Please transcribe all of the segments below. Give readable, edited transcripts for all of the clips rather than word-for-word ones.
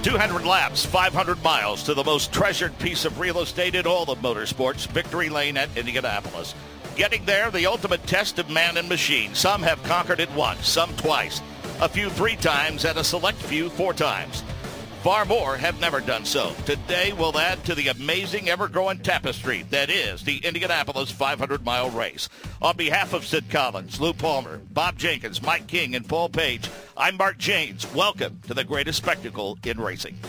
200 laps, 500 miles to the most treasured piece of real estate in all of motorsports, Victory Lane at Indianapolis. Getting there, the ultimate test of man and machine. Some have conquered it once, some twice, a few 3 times, and a select few 4 times. Far more have never done so. Today we'll add to the amazing ever-growing tapestry that is the Indianapolis 500-mile race. On behalf of Sid Collins, Lou Palmer, Bob Jenkins, Mike King, and Paul Page, I'm Mark Janes. Welcome to the greatest spectacle in racing.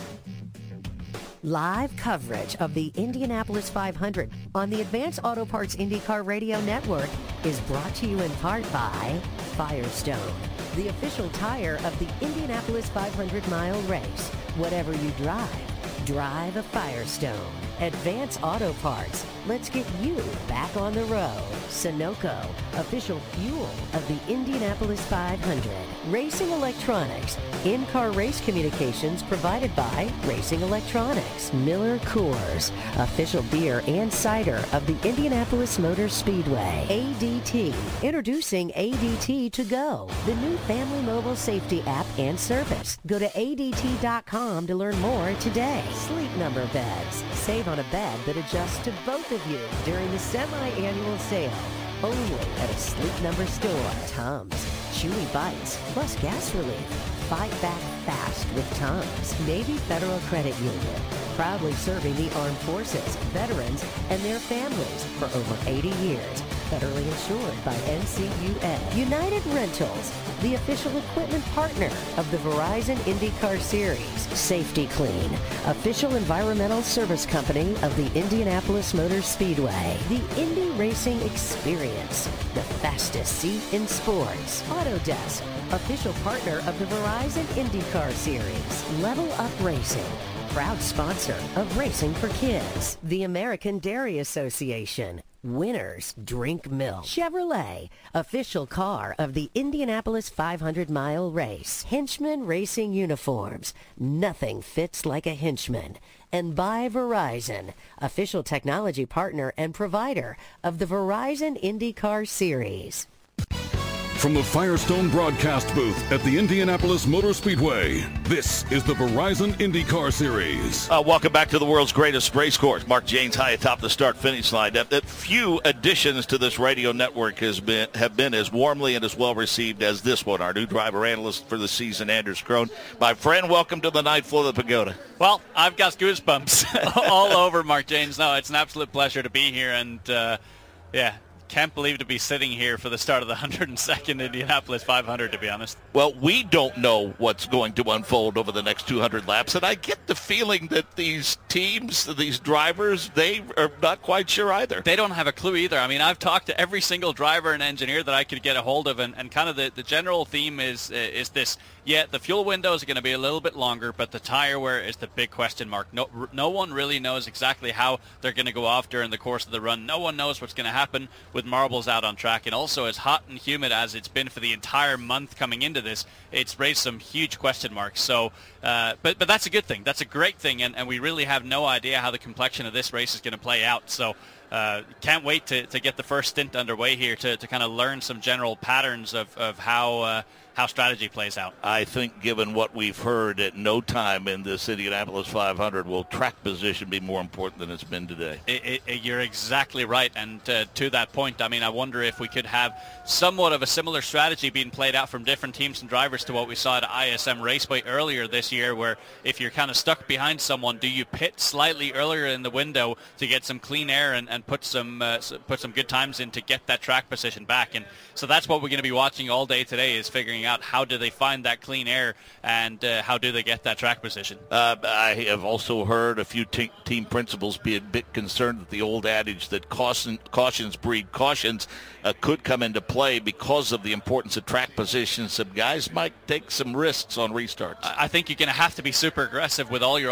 Live coverage of the Indianapolis 500 on the Advanced Auto Parts IndyCar Radio Network is brought to you in part by Firestone, the official tire of the Indianapolis 500-mile race. Whatever you drive, drive a Firestone. Advanced Auto Parts, let's get you back on the road. Sunoco, official fuel of the Indianapolis 500. Racing Electronics, in-car race communications provided by Racing Electronics. Miller Coors, official beer and cider of the Indianapolis Motor Speedway. ADT, introducing ADT To Go, the new family mobile safety app and service. Go to ADT.com to learn more today. Sleep Number beds, save on a bed that adjusts to both of you during the semi-annual sale. Only at a Sleep Number store. Tums, chewy bites, plus gas relief. Fight back fast with Tums. Navy Federal Credit Union, proudly serving the armed forces, veterans, and their families for over 80 years. Federally insured by NCUA. United Rentals, the official equipment partner of the Verizon IndyCar Series. Safety Clean, official environmental service company of the Indianapolis Motor Speedway. The Indy Racing Experience, the fastest seat in sports. Autodesk, official partner of the Verizon IndyCar Series. Level Up Racing, proud sponsor of Racing for Kids. The American Dairy Association. Winners drink milk. Chevrolet, official car of the Indianapolis 500-mile race. Henchman Racing Uniforms. Nothing fits like a henchman. And by Verizon, official technology partner and provider of the Verizon IndyCar Series. From the Firestone broadcast booth at the Indianapolis Motor Speedway, this is the Verizon IndyCar Series. Welcome back to the world's greatest race course. Mark Janes high atop the start-finish line. Few additions to this radio network have been as warmly and as well received as this one. Our new driver analyst for the season, Anders Krohn. My friend, welcome to the ninth floor of the Pagoda. Well, I've got goosebumps all over, Mark Janes. No, it's an absolute pleasure to be here, and can't believe to be sitting here for the start of the 102nd Indianapolis 500, to be honest. Well, we don't know what's going to unfold over the next 200 laps, and I get the feeling that these teams, these drivers, they are not quite sure either. They don't have a clue either. I mean, I've talked to every single driver and engineer that I could get a hold of, and kind of the general theme is this. Yeah, the fuel windows are going to be a little bit longer, but the tire wear is the big question mark. No one really knows exactly how they're going to go off during the course of the run. No one knows what's going to happen with marbles out on track. And also, as hot and humid as it's been for the entire month coming into this, it's raised some huge question marks. So, but that's a good thing. That's a great thing, and we really have no idea how the complexion of this race is going to play out. So can't wait to get the first stint underway here to kind of learn some general patterns of how strategy plays out. I think given what we've heard, at no time in this Indianapolis 500 will track position be more important than it's been today. You're exactly right. And to that point, I mean, I wonder if we could have somewhat of a similar strategy being played out from different teams and drivers to what we saw at ISM Raceway earlier this year, where if you're kind of stuck behind someone, do you pit slightly earlier in the window to get some clean air and put some good times in to get that track position back? And so that's what we're going to be watching all day today, is figuring out how do they find that clean air and how do they get that track position. I have also heard a few team principals be a bit concerned that the old adage that cautions breed cautions could come into play because of the importance of track position. Some guys might take some risks on restarts. I think you're going to have to be super aggressive with all your